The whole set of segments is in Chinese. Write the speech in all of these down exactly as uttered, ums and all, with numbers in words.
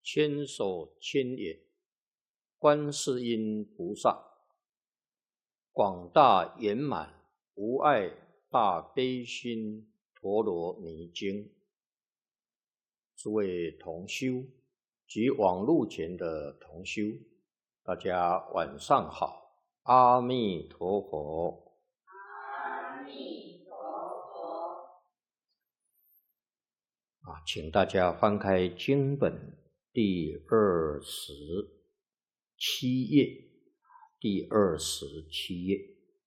千手千眼，观世音菩萨，广大圆满无碍大悲心陀罗尼经。诸位同修及网络前的同修，大家晚上好，阿弥陀佛。 阿弥陀佛。 啊，请大家翻开经本第二十七页，第二十七页。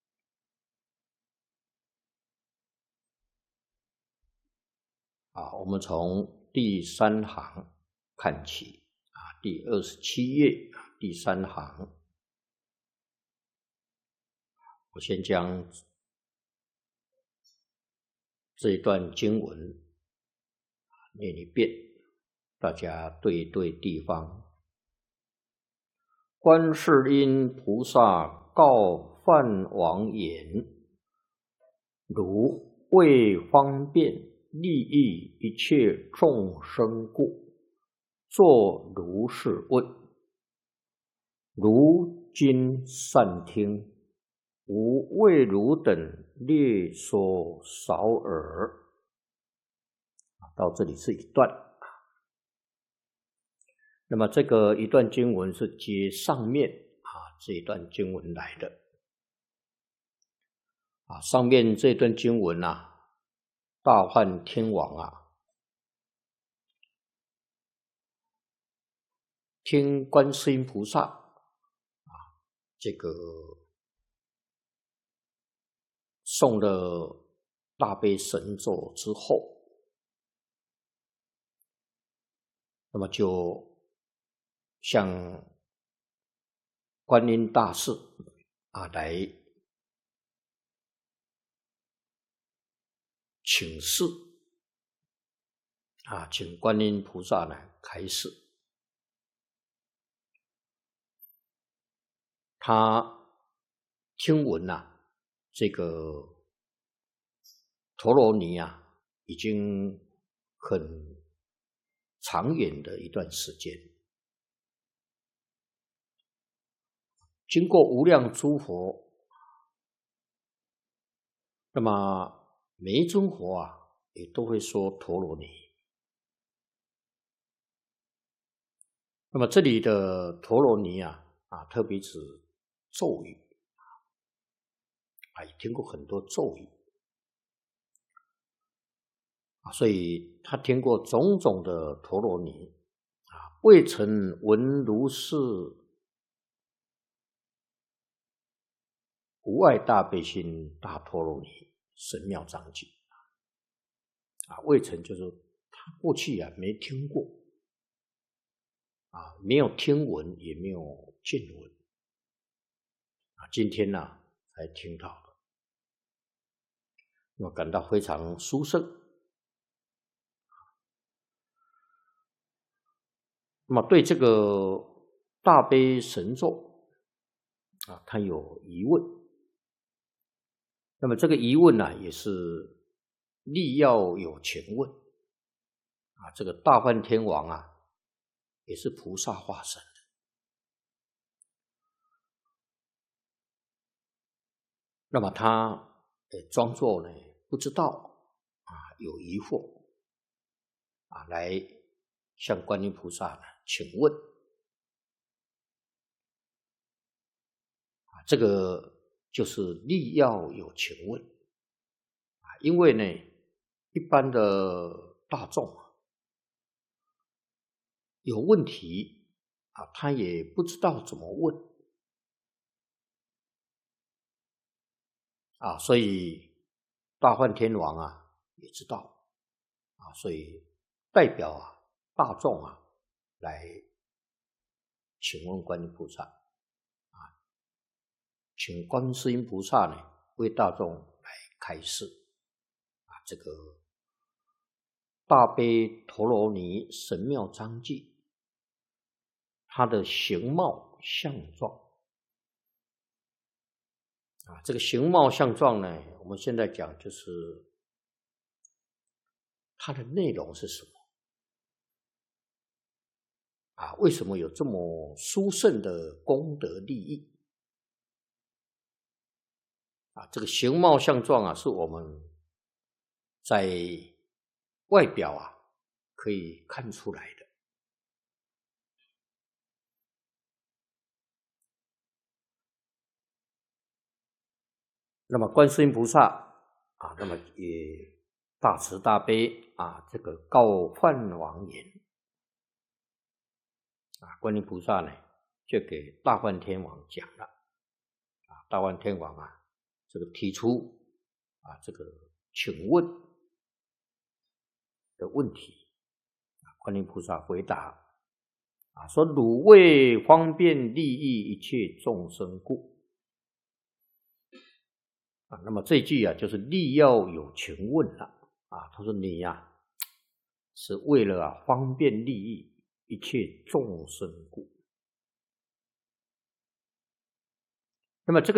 啊，我们从第三行看起，啊，第二十七页第三行，我先将这一段经文念一遍，大家对对地方。观世音菩萨告梵王言：如为方便利益一切众生故，作如是问。如今善听，吾为汝等略说少耳。到这里是一段。那么这个一段经文是接上面啊这一段经文来的。啊，上面这段经文啊，大梵天王啊，听观世音菩萨啊这个诵了大悲神咒之后，那么就向观音大士啊来请示啊，请观音菩萨呢开示。他听闻啊，这个陀罗尼啊，已经很长远的一段时间，经过无量诸佛，那么每一尊佛啊，也都会说陀罗尼。那么这里的陀罗尼啊，啊，特别指咒语啊，也听过很多咒语啊，所以他听过种种的陀罗尼啊，未曾闻如是无碍大悲心大陀罗尼神妙章句啊，未曾就是他过去啊没听过啊，没有听闻，也没有见闻啊，今天呢、啊、才听到了，那么感到非常殊胜。那么对这个大悲神咒啊，他有疑问。那么这个疑问呢、啊，也是力要有前问啊。这个大梵天王啊，也是菩萨化身的。那么他呃装作呢不知道啊，有疑惑啊，来向观音菩萨呢请问啊，这个就是力要有请问啊，因为呢一般的大众啊有问题啊，他也不知道怎么问啊，所以大梵天王啊也知道啊，所以代表啊大众啊来请问观音菩萨啊，请观世音菩萨呢为大众来开示啊，这个大悲陀罗尼神妙章句，它的形貌相状啊，这个形貌相状呢，我们现在讲就是它的内容是什么啊，为什么有这么殊胜的功德利益？啊，这个形貌相状啊，是我们在外表啊可以看出来的。那么观世音菩萨啊，那么也大慈大悲啊，这个告梵王言啊，观音菩萨呢就给大梵天王讲了啊，大梵天王啊，这个提出啊这个请问的问题，观音菩萨回答啊说：汝为方便利益一切众生故。啊，那么这句啊，就是力要有情问了啊。他说你呀、啊，是为了啊方便利益一切众生故。那么这个